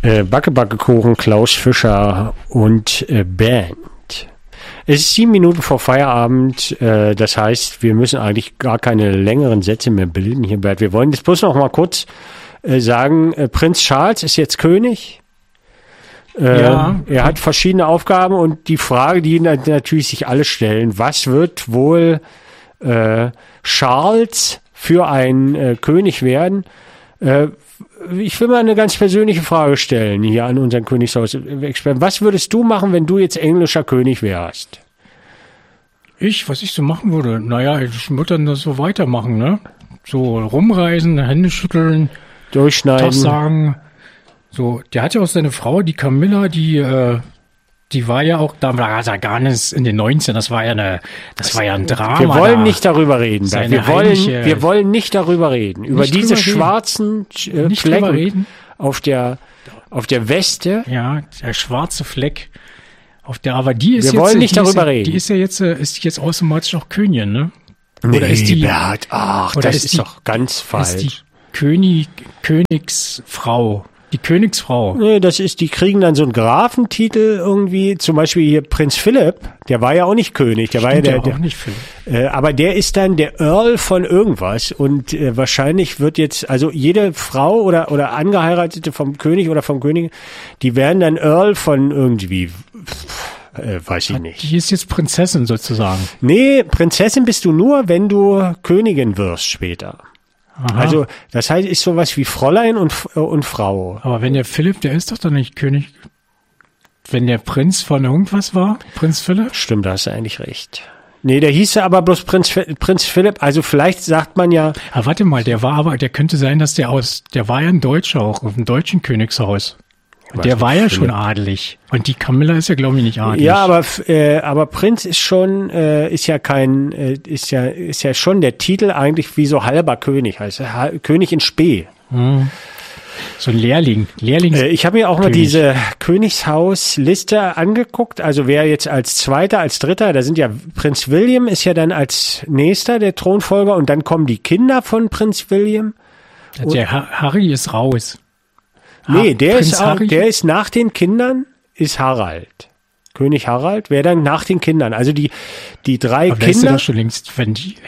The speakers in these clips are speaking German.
Backe-Backe-Kuchen, Klaus Fischer und Band. Es ist 7 Minuten vor Feierabend, das heißt, wir müssen eigentlich gar keine längeren Sätze mehr bilden hier, Bert. Wir wollen jetzt bloß noch mal kurz sagen, Prinz Charles ist jetzt König. Ja. Er hat verschiedene Aufgaben und die Frage, die natürlich sich alle stellen, was wird wohl Charles für ein König werden? Ich will mal eine ganz persönliche Frage stellen hier an unseren Königshaus-Experten. Was würdest du machen, wenn du jetzt englischer König wärst? Was ich so machen würde? Naja, ich würde dann das so weitermachen, ne? So rumreisen, Hände schütteln, Durchschneiden. Tag sagen. So, der hat ja auch seine Frau, die Camilla, die war ja auch, da war ja gar nicht in den 19, das war ja ein Drama. Wir wollen nicht darüber reden, Bert. Wir wollen nicht darüber reden. Über diese schwarzen Flecken auf der Weste. Ja, der schwarze Fleck. Aber die ist wir wollen nicht darüber reden. Die ist ja jetzt automatisch auch Königin, ne? Oder ist die, Bert, das ist doch ganz falsch. Ist die Königsfrau. Die Königsfrau. Nee, die kriegen dann so einen Grafentitel irgendwie, zum Beispiel hier Prinz Philipp, der war ja auch nicht König, der war ja auch nicht Philipp. Aber der ist dann der Earl von irgendwas und wahrscheinlich wird jetzt, also jede Frau oder Angeheiratete vom König oder vom König, die werden dann Earl von irgendwie, weiß ich nicht. Die ist jetzt Prinzessin sozusagen. Nee, Prinzessin bist du nur, wenn du Königin wirst später. Aha. Also, das heißt, ist sowas wie Fräulein und Frau. Aber wenn der Philipp, der ist doch nicht König. Wenn der Prinz von irgendwas war, Prinz Philipp? Stimmt, da hast du eigentlich recht. Nee, der hieß ja aber bloß Prinz Philipp, also vielleicht sagt man ja. Aber warte mal, der könnte sein, dass der war ja ein Deutscher auch, auf dem deutschen Königshaus. Der war ja schon adelig. Und die Camilla ist ja, glaube ich, nicht adelig. Ja, aber Prinz ist schon, ist ja schon der Titel eigentlich wie so halber König, heißt König in Spee. Hm. So ein Lehrling. Ich habe mir auch mal diese Königshausliste angeguckt, also wer jetzt als Zweiter, als Dritter, da sind ja Prinz William ist ja dann als Nächster der Thronfolger und dann kommen die Kinder von Prinz William. Der Harry ist raus. Nee, der ist nach den Kindern, ist Harald. König Harald wäre dann nach den Kindern. Also die 3 aber Kinder. Ist doch schon längst, wenn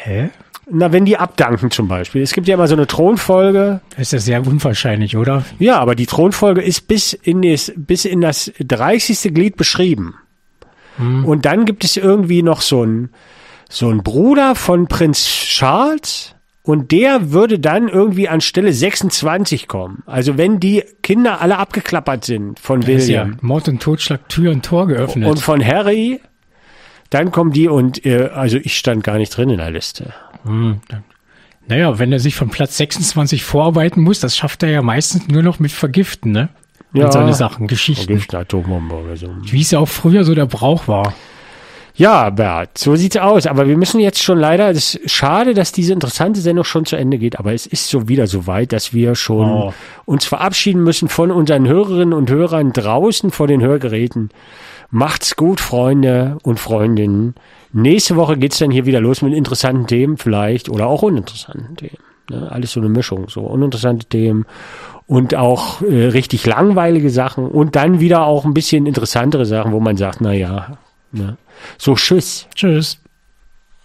die abdanken zum Beispiel. Es gibt ja immer so eine Thronfolge. Das ist ja sehr unwahrscheinlich, oder? Ja, aber die Thronfolge ist bis in das 30. Glied beschrieben. Und dann gibt es irgendwie noch so ein Bruder von Prinz Charles. Und der würde dann irgendwie an Stelle 26 kommen. Also wenn die Kinder alle abgeklappert sind von William. Ja Mord und Totschlag, Tür und Tor geöffnet. Und von Harry, dann kommen die und, also ich stand gar nicht drin in der Liste. Naja, wenn er sich von Platz 26 vorarbeiten muss, das schafft er ja meistens nur noch mit Vergiften, ne? Und ja, seine Sachen, Geschichten. Vergiften, Atombombe oder so. Wie es ja auch früher so der Brauch war. Ja, Bert, so sieht's aus. Aber wir müssen jetzt schon leider, es ist schade, dass diese interessante Sendung schon zu Ende geht, aber es ist so wieder so weit, dass wir schon uns verabschieden müssen von unseren Hörerinnen und Hörern draußen vor den Hörgeräten. Macht's gut, Freunde und Freundinnen. Nächste Woche geht's dann hier wieder los mit interessanten Themen vielleicht oder auch uninteressanten Themen. Ne? Alles so eine Mischung, so uninteressante Themen und auch richtig langweilige Sachen und dann wieder auch ein bisschen interessantere Sachen, wo man sagt, na ja, ne? So, tschüss. Tschüss.